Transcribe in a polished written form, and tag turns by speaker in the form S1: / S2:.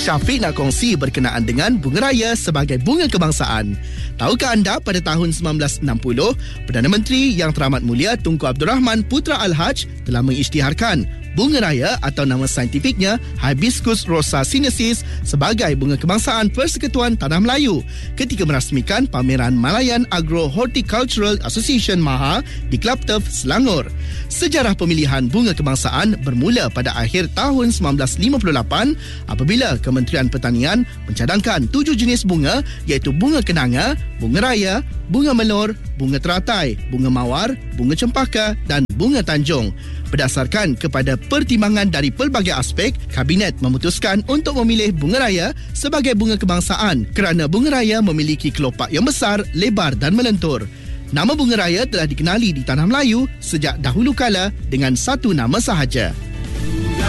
S1: Syafiq nak kongsi berkenaan dengan bunga raya sebagai bunga kebangsaan. Tahukah anda pada tahun 1960, Perdana Menteri Yang Teramat Mulia Tunku Abdul Rahman Putra Al-Haj telah mengisytiharkan bunga raya atau nama saintifiknya Hibiscus rosa sinensis sebagai bunga kebangsaan Persekutuan Tanah Melayu ketika merasmikan pameran Malayan Agro Horticultural Association MAHA di Club Turf, Selangor. Sejarah pemilihan bunga kebangsaan bermula pada akhir tahun 1958 apabila Kementerian Pertanian mencadangkan 7 jenis bunga iaitu bunga kenanga, bunga raya, bunga melor, bunga teratai, bunga mawar, bunga cempaka dan bunga tanjung. Berdasarkan kepada pertimbangan dari pelbagai aspek, Kabinet memutuskan untuk memilih bunga raya sebagai bunga kebangsaan kerana bunga raya memiliki kelopak yang besar, lebar dan melentur. Nama bunga raya telah dikenali di Tanah Melayu sejak dahulu kala dengan satu nama sahaja.